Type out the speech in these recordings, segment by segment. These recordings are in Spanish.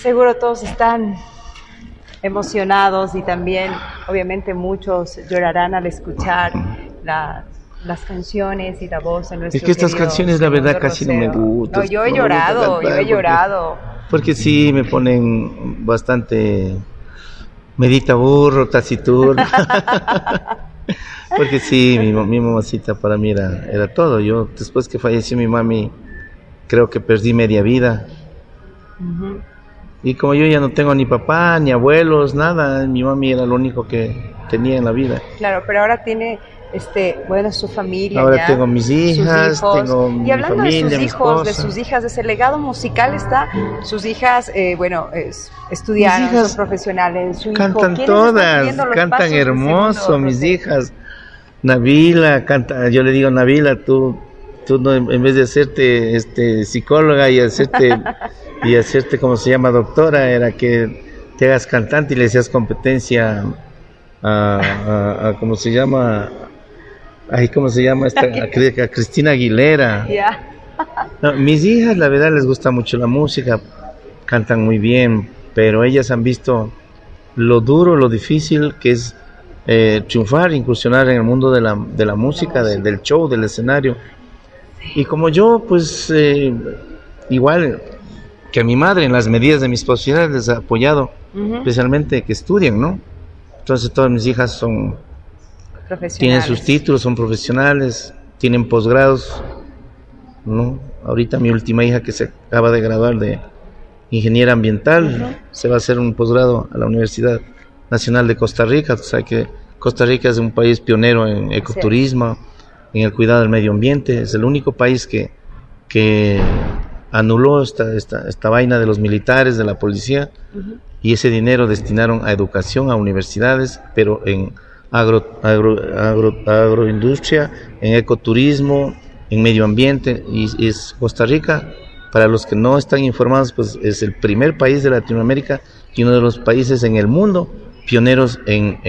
Seguro todos están emocionados y también, obviamente, muchos llorarán al escuchar las canciones y la voz de nuestro Es que estas canciones, la verdad, casi no me gustan. No, yo he llorado. Porque sí, me ponen bastante... Medita burro, taciturno. Porque sí, mi mamacita para mí era todo. Yo, después que falleció mi mami, creo que perdí media vida. Uh-huh. Y como yo ya no tengo ni papá, ni abuelos, nada, mi mami era lo único que tenía en la vida. Claro, pero ahora tiene, su familia. Ahora ya, tengo mis hijas, tengo mi familia, y hablando de sus hijos, de esposa. sus hijas, de ese legado musical está, sus hijas, estudiaron, son profesionales. Su Cantan hijo, todas, cantan hermoso, mis hijas. Nabila canta, yo le digo, Nabila, tú no, en vez de hacerte psicóloga y hacerte como se llama doctora, era que te hagas cantante y le hacías competencia a ¿cómo se llama? A Cristina Aguilera. Yeah. No, mis hijas la verdad les gusta mucho la música, cantan muy bien, pero ellas han visto lo duro, lo difícil que es triunfar, incursionar en el mundo de la música, del show, del escenario. Y como yo, pues, igual que a mi madre, en las medidas de mis posibilidades, les he apoyado, especialmente que estudien, ¿no? Entonces todas mis hijas tienen sus títulos, son profesionales, tienen posgrados, ¿no? Ahorita mi última hija, que se acaba de graduar de ingeniera ambiental, se va a hacer un posgrado a la Universidad Nacional de Costa Rica. O sea que Costa Rica es un país pionero en ecoturismo, en el cuidado del medio ambiente. Es el único país que anuló esta vaina de los militares, de la policía, y ese dinero destinaron a educación, a universidades, pero en agroindustria, en ecoturismo, en medio ambiente. Y es Costa Rica, para los que no están informados, pues es el primer país de Latinoamérica y uno de los países en el mundo pioneros en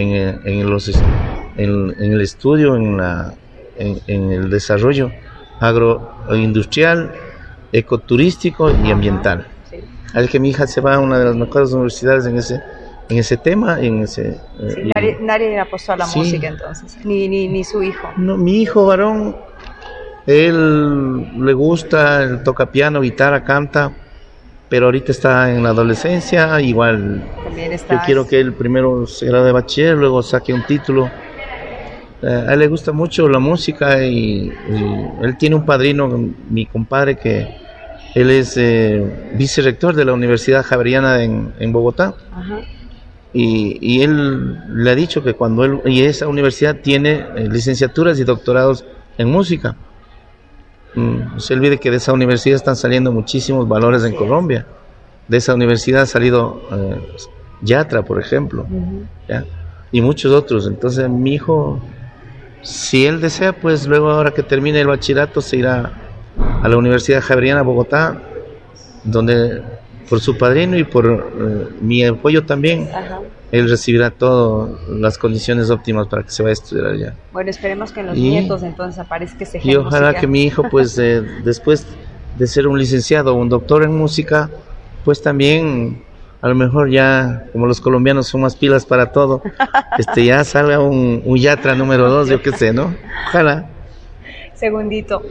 el estudio, en el desarrollo agroindustrial, ecoturístico y ambiental. Al que mi hija se va a una de las mejores universidades en ese tema, nadie apostó a la música entonces, ni su hijo. No, mi hijo varón, él le gusta, él toca piano, guitarra, canta, pero ahorita está en la adolescencia. Igual yo quiero que él primero se gradúe de bachiller, luego saque un título. A él le gusta mucho la música y él tiene un padrino, mi compadre, que él es vicerrector de la Universidad Javeriana en Bogotá. Ajá. Y él le ha dicho que y esa universidad tiene licenciaturas y doctorados en música. No se olvide que de esa universidad están saliendo muchísimos valores en Colombia. De esa universidad ha salido Yatra, por ejemplo, ¿ya? Y muchos otros. Entonces mi hijo, si él desea, pues luego, ahora que termine el bachillerato, se irá a la Universidad Javeriana Bogotá, donde por su padrino y por mi apoyo también, él recibirá todas las condiciones óptimas para que se vaya a estudiar allá. Bueno, esperemos que en los nietos entonces aparezca ese ejemplo. Y ojalá musical, que mi hijo, pues después de ser un licenciado o un doctor en música, pues también, a lo mejor ya, como los colombianos son más pilas para todo, ya salga un Yatra número 2, yo qué sé, ¿no? Ojalá. Segundito,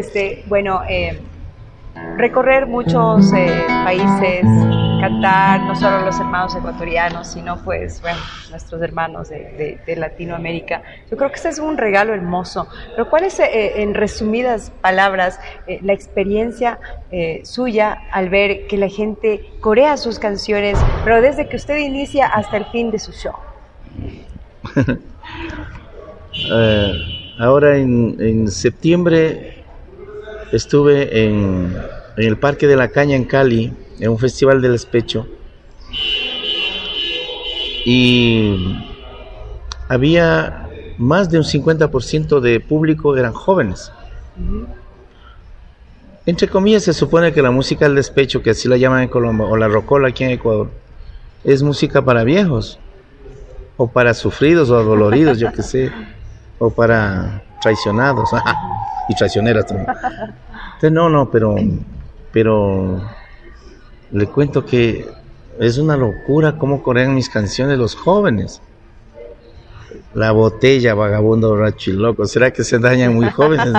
recorrer muchos países, cantar, no solo los hermanos ecuatorianos, sino pues, nuestros hermanos de Latinoamérica. Yo creo que ese es un regalo hermoso. Pero ¿cuál es, en resumidas palabras, la experiencia suya al ver que la gente corea sus canciones, pero desde que usted inicia hasta el fin de su show? Ahora en septiembre estuve en el Parque de la Caña en Cali, en un festival del despecho, y había más de un 50% de público eran jóvenes. Entre comillas, se supone que la música del despecho, que así la llaman en Colombia, o la rocola aquí en Ecuador, es música para viejos, o para sufridos o adoloridos, yo qué sé, o para traicionados y traicioneras también. Entonces, pero le cuento que es una locura cómo corean mis canciones los jóvenes. La botella, vagabundo, borracho y loco. ¿Será que se dañan muy jóvenes?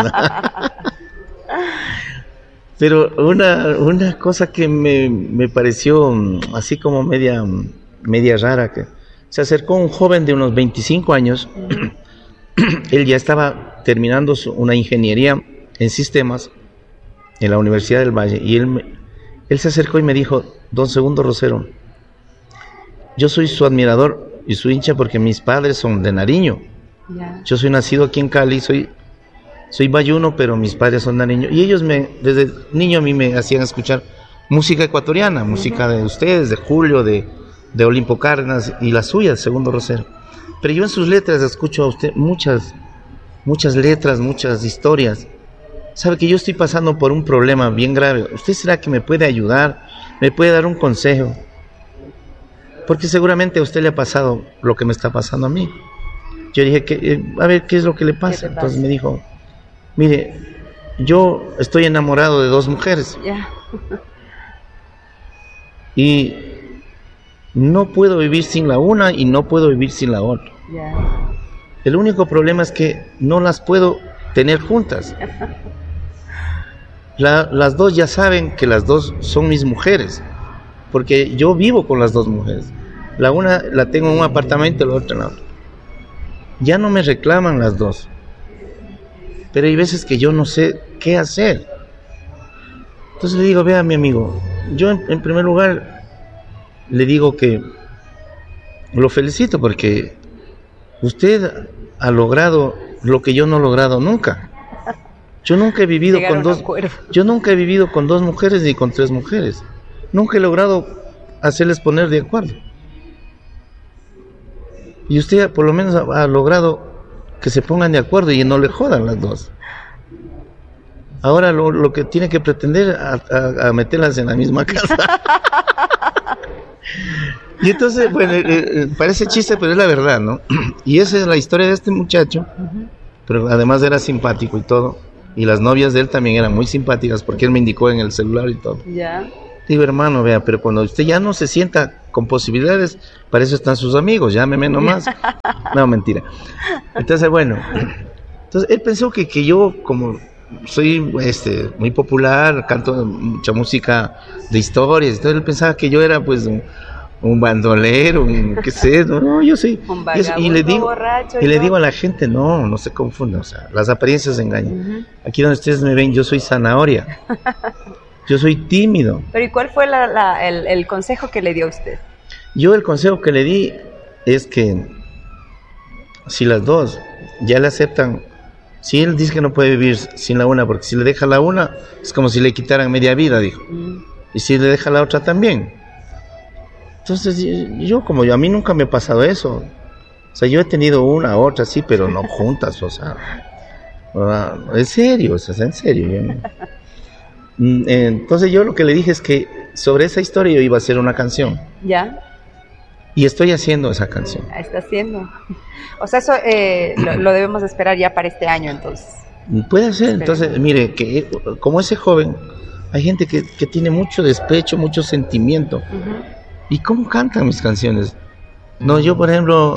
Pero una cosa que me pareció así como media rara, que se acercó un joven de unos 25 años. Él ya estaba terminando una ingeniería en sistemas en la Universidad del Valle, y él se acercó y me dijo: don Segundo Rosero, yo soy su admirador y su hincha porque mis padres son de Nariño. Yeah. Yo soy nacido aquí en Cali, soy bayuno, pero mis padres son nariños. Y ellos desde niño a mí me hacían escuchar música ecuatoriana, música de ustedes, de Julio, de Olimpo Cárdenas, y la suya, Segundo Rosero. Pero yo en sus letras escucho a usted muchas letras, muchas historias. Sabe que yo estoy pasando por un problema bien grave. ¿Usted será que me puede ayudar? ¿Me puede dar un consejo? Porque seguramente a usted le ha pasado lo que me está pasando a mí. Yo dije, a ver, ¿qué es lo que le pasa? Entonces me dijo: mire, yo estoy enamorado de 2 mujeres. Yeah. Y no puedo vivir sin la una y no puedo vivir sin la otra. Yeah. El único problema es que no las puedo tener juntas. Las 2 ya saben que las 2 son mis mujeres, porque yo vivo con las 2 mujeres. La una la tengo en un apartamento, la otra en la otra. Ya no me reclaman las 2. Pero hay veces que yo no sé qué hacer. Entonces le digo: vea, mi amigo, yo en primer lugar le digo que lo felicito porque usted ha logrado lo que yo no he logrado nunca. Yo nunca he vivido con 2 mujeres ni con 3 mujeres. Nunca he logrado hacerles poner de acuerdo. Y usted por lo menos ha logrado que se pongan de acuerdo y no le jodan las 2. Ahora lo que tiene que pretender a meterlas en la misma casa. Y entonces, bueno, parece chiste, pero es la verdad, ¿no? Y esa es la historia de este muchacho. Pero además era simpático y todo. Y las novias de él también eran muy simpáticas, porque él me indicó en el celular y todo. Ya. Digo: hermano, vea, pero cuando usted ya no se sienta con posibilidades, para eso están sus amigos, llámeme nomás. No, mentira. Entonces, bueno, él pensó que yo, como soy muy popular, canto mucha música de historias, entonces él pensaba que yo era pues un bandolero, qué sé, no, yo soy un vagabundo, y le digo a la gente: no se confunda, o sea, las apariencias engañan. Aquí donde ustedes me ven, yo soy zanahoria. Yo soy tímido. Pero ¿y cuál fue el consejo que le dio a usted? Yo el consejo que le di es que si las 2 ya le aceptan, si él dice que no puede vivir sin la una, porque si le deja la una es como si le quitaran media vida, dijo. Y si le deja la otra también. Entonces yo a mí nunca me ha pasado eso. O sea, yo he tenido una, otra, sí, pero no juntas, o sea, en serio, o sea, en serio. Entonces yo lo que le dije es que sobre esa historia yo iba a hacer una canción. ¿Ya? Y estoy haciendo esa canción. Está haciendo. O sea, eso lo debemos esperar ya para este año, entonces. Puede ser. Entonces, mire, que como ese joven, hay gente que tiene mucho despecho, mucho sentimiento. ¿Y cómo cantan mis canciones? No, yo por ejemplo,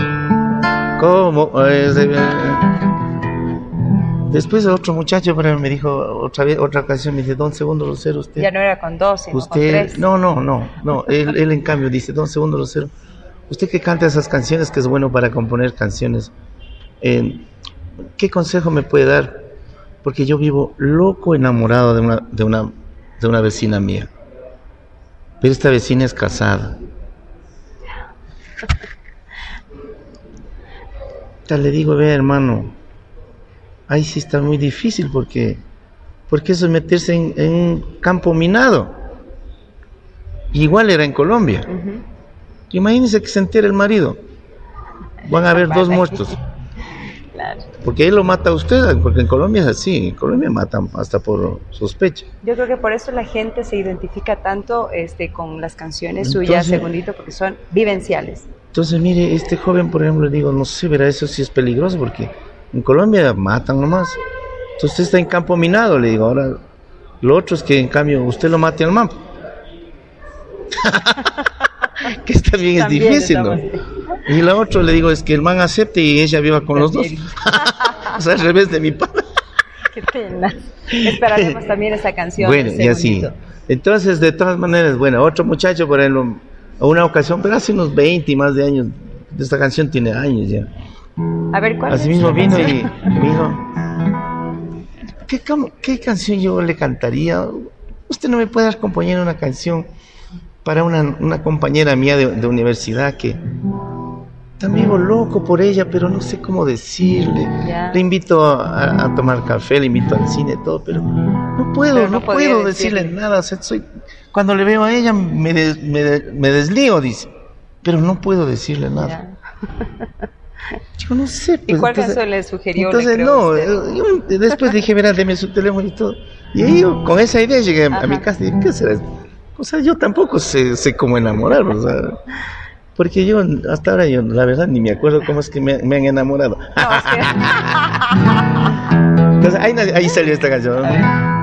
después otro muchacho me dijo otra canción, me dice: don Segundo Rosero, usted... Ya no era con 2, sino usted, con 3. No, él en cambio dice: don Segundo Rosero, usted que canta esas canciones, que es bueno para componer canciones, ¿qué consejo me puede dar? Porque yo vivo loco enamorado de una vecina mía. Pero esta vecina es casada. Le digo: vea, hermano, ahí sí está muy difícil, porque eso es meterse en un campo minado. Igual era en Colombia. Imagínense que se entere el marido. Van a haber 2 muertos. Claro. Porque ahí lo mata a usted, porque en Colombia es así. En Colombia matan hasta por sospecha. Yo creo que por eso la gente se identifica tanto con las canciones suyas, Segundito, porque son vivenciales. Entonces, mire, este joven, por ejemplo, le digo: no sé, verá, eso sí es peligroso, porque en Colombia matan nomás. Entonces usted está en campo minado, le digo. Ahora, lo otro es que en cambio usted lo mate al man. que también es difícil, ¿no? Y la otra le digo es que el man acepte y ella viva con los dos. O sea, al revés de mi padre. Qué pena. Esperaremos también esa canción. Bueno, y así. Entonces, de todas maneras, bueno, otro muchacho por ejemplo, a una ocasión, pero hace unos 20 y más de años, esta canción tiene años ya. A ver, ¿cuál así es? Mismo vino y me dijo, ¿qué canción yo le cantaría? Usted no me puede dar componer una canción para una compañera mía de universidad que también vivo loco por ella, pero no sé cómo decirle. Le invito a tomar café, le invito al cine, todo, pero no puedo decirle nada. O sea, cuando le veo a ella me deslío, dice, pero no puedo decirle nada. Yo no sé. Pues, ¿y cuál canción le sugirió? Entonces, yo después dije, verá, deme su teléfono y todo. Y ahí yo, con esa idea llegué a mi casa y dije, ¿qué será? O sea, yo tampoco sé cómo enamorar, o sea, porque yo hasta ahora, la verdad, ni me acuerdo cómo es que me han enamorado. No, es que... Entonces, ahí salió esta canción.